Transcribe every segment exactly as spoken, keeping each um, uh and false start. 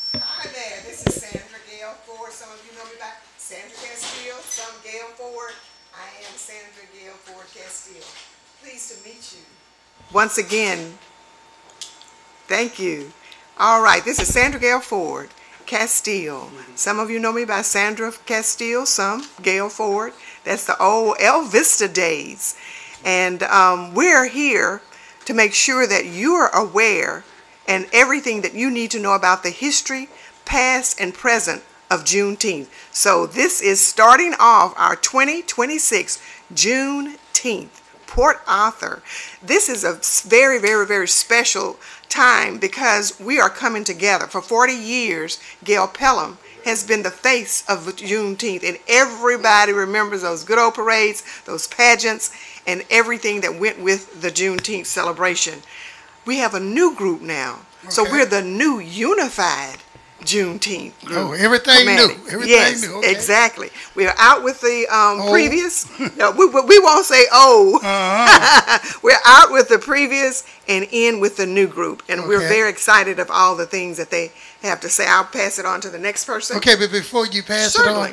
Hi there, this is Sandra Gale Ford. Some of you know me by Sandra Castile, some Gale Ford. I am Sandra Gale Ford Castile. Pleased to meet you. Once again, thank you. All right, this is Sandra Gale Ford Castile. Some of you know me by Sandra Castile, some Gale Ford. That's the old El Vista days. And um, we're here to make sure that you are aware and everything that you need to know about the history, past and present, of Juneteenth. So this is starting off our twenty twenty-six Juneteenth, Port Arthur. This is a very, very, very special time because we are coming together. For forty years, Gail Pelham has been the face of Juneteenth, and everybody remembers those good old parades, those pageants, and everything that went with the Juneteenth celebration. We have a new group now, okay. So we're the new unified Juneteenth group. Oh, everything commanding. new. Everything yes, new. Okay. Exactly. We're out with the um, oh. previous. No, we, we won't say oh. Uh-huh. We're out with the previous and in with the new group. And okay. We're very excited of all the things that they have to say. I'll pass it on to the next person. Okay, but before you pass Certainly.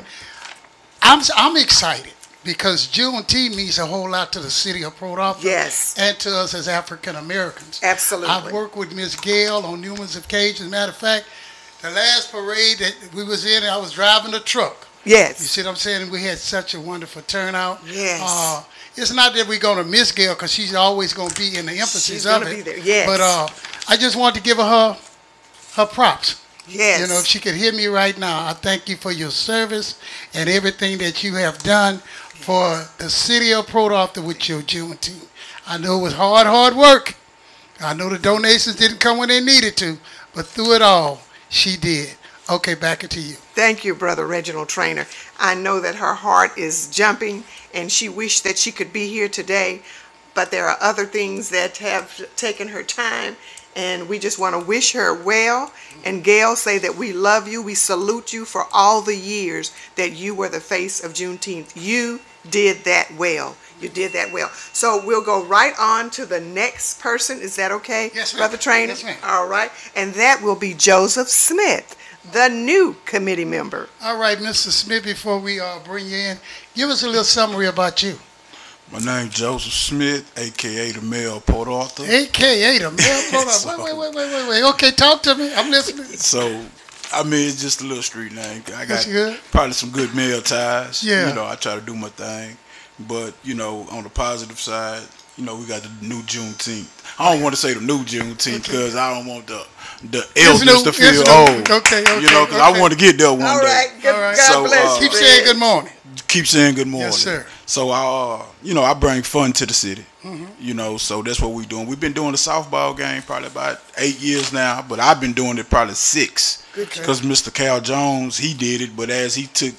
it on, I'm, I'm excited because Juneteenth means a whole lot to the city of Port Arthur. Yes. And to us as African Americans. Absolutely. I've worked with Miss Gail on numerous occasions. As a matter of fact, the last parade that we was in, I was driving a truck. Yes. You see what I'm saying? We had such a wonderful turnout. Yes. Uh, it's not that we're going to miss Gail because she's always going to be in the emphasis she's of gonna it. Be there. Yes. But uh, I just want to give her, her her props. Yes. You know, if she could hear me right now, I thank you for your service and everything that you have done for the city of Port Arthur with your Juneteenth. I know it was hard, hard work. I know the donations didn't come when they needed to, but through it all, she did. Okay, back it to you. Thank you, Brother Reginald Trainer. I know that her heart is jumping and she wished that she could be here today, but there are other things that have taken her time, and we just want to wish her well. And Gail, say that we love you. We salute you for all the years that you were the face of Juneteenth. You did that well. You did that well. So we'll go right on to the next person. Is that okay, yes, Brother Trainer? Yes, ma'am. All right. And that will be Joseph Smith, the new committee member. All right, Mister Smith, before we uh, bring you in, give us a little summary about you. My name's Joseph Smith, a k a the Mayor of Port Arthur. A K A the Mayor of Port Arthur. so, wait, wait, wait, wait, wait, wait. Okay, talk to me. I'm listening. So, I mean, it's just a little street name. I got That's good. Probably some good mail ties. Yeah. You know, I try to do my thing. But, you know, on the positive side, you know, we got the new Juneteenth. I don't want to say the new Juneteenth because okay. I don't want the the elders to feel old. Okay, okay. You know, because okay. I want to get there one All day. right. Good, All right. God So, bless uh, you. Keep saying good morning. Keep saying good morning. Yes, sir. So I, uh, you know, I bring fun to the city. Mm-hmm. You know, so that's what we're doing. We've been doing the softball game probably about eight years now, but I've been doing it probably six. Because Mister Cal Jones, he did it, but as he took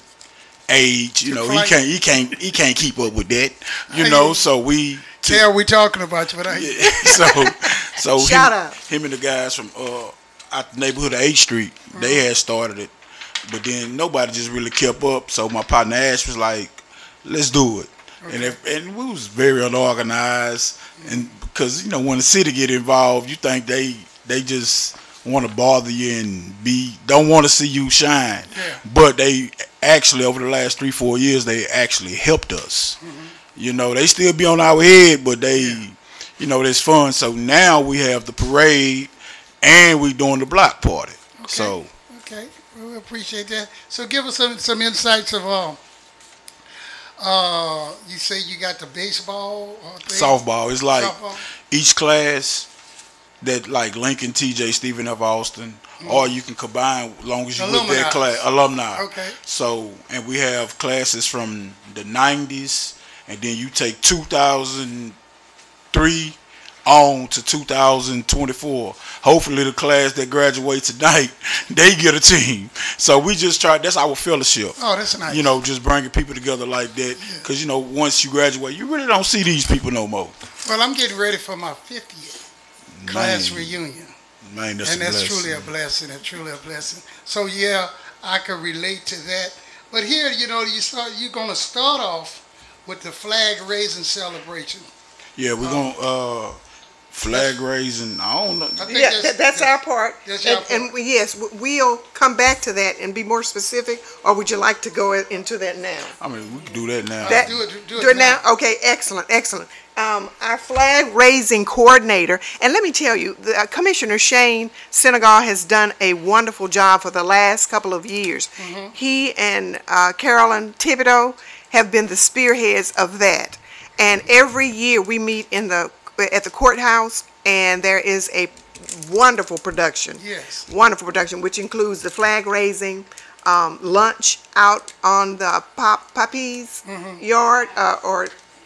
age, you know, he can't, he can't, he can't keep up with that. You know, so we. Cal, we talking about you, but I. Yeah, so, so Shout him, out. him and the guys from uh, out the neighborhood of eighth Street, mm-hmm. they had started it. But then nobody just really kept up. So my partner Ash was like, let's do it. Okay. And if, and we was very unorganized. And because, you know, when the city get involved, you think they they just want to bother you and be don't want to see you shine. Yeah. But they actually, over the last three, four years, they actually helped us. Mm-hmm. You know, they still be on our head, but they, yeah. you know, it's fun. So now we have the parade and we doing the block party. Okay. So. Okay. We appreciate that. So give us some, some insights of uh, uh you say you got the baseball uh, thing? Softball. It's like Softball. Each class that like Lincoln, T J, Stephen F. Austin, mm-hmm. or you can combine as long as you alumni. with that class alumni. Okay. So and we have classes from the nineties, and then you take two thousand three on to two thousand twenty-four. Hopefully the class that graduates tonight, they get a team. So we just try, that's our fellowship. Oh, that's nice. You know, just bringing people together like that. Because, yeah. you know, once you graduate, you really don't see these people no more. Well, I'm getting ready for my fiftieth class reunion. Man, that's and a that's blessing. truly a blessing, and truly a blessing. So, yeah, I can relate to that. But here, you know, you start, you're going to start off with the flag raising celebration. Yeah, we're um, going to... Uh, Flag raising, I don't know. I think Yeah, that's- that, that's our part. that's your And, part. and we- yes, we- we'll come back to that and be more specific, or would you like to go into that now? I mean, we can do that now. That- do it- do it do it now? now. Okay, excellent, excellent. Um, our flag raising coordinator, and let me tell you, the, uh, Commissioner Shane Senegal has done a wonderful job for the last couple of years. Mm-hmm. He and uh, Carolyn Thibodeau have been the spearheads of that. And every year we meet in the at the courthouse, and there is a wonderful production. Yes. Wonderful production, which includes the flag raising, um, lunch out on the pop Poppies yard uh, or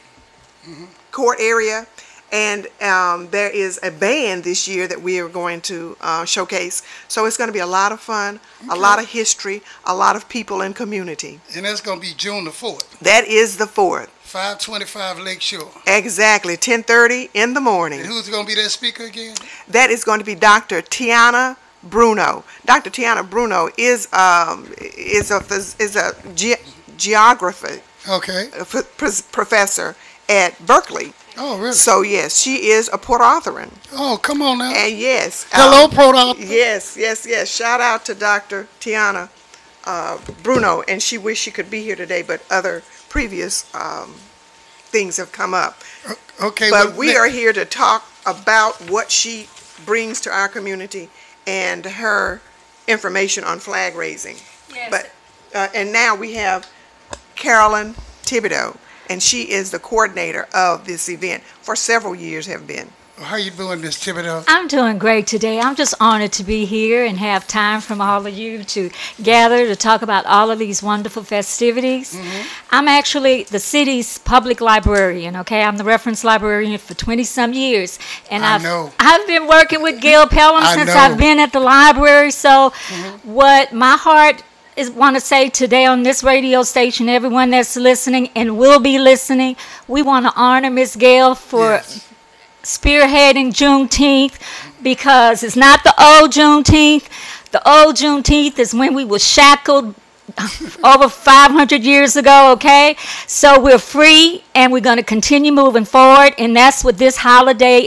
court area, and um, there is a band this year that we are going to uh, showcase. So it's going to be a lot of fun, a lot of history, a lot of people and community. And that's going to be June the fourth, That is the fourth. five twenty-five Lake Shore. Exactly, ten thirty in the morning. And who's going to be that speaker again? That is going to be Doctor Tiana Bruno. Doctor Tiana Bruno is um, is a phys- is a ge- geography Okay. f- pr- professor at Berkeley. Oh, really? So yes, she is a Port Arthuran, Oh, come on now. and yes. Hello, um, Pro Yes, yes, yes. Shout out to Doctor Tiana uh, Bruno, and she wished she could be here today, but other previous um, things have come up. Okay. But well, we ne- are here to talk about what she brings to our community and her information on flag raising. Yes. But uh, and now we have Carolyn Thibodeau, and she is the coordinator of this event for several years have been. How you doing, Miss Thibodeau? I'm doing great today. I'm just honored to be here and have time from all of you to gather to talk about all of these wonderful festivities. I'm actually the city's public librarian, okay? I'm the reference librarian for twenty-some years. And I I've, know. I've been working with Gail Pelham I since know. I've been at the library. So what my heart is want to say today on this radio station, everyone that's listening and will be listening, we want to honor Miss Gail for Yes. spearheading Juneteenth, because it's not the old Juneteenth. The old Juneteenth is when we were shackled over five hundred years ago, okay? So we're free and we're going to continue moving forward, and that's what this holiday